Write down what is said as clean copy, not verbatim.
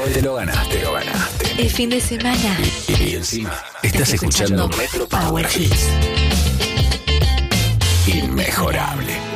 Te lo ganaste, lo ganaste. El fin de semana. Y encima, estás escuchando Metro Power Hits. Inmejorable.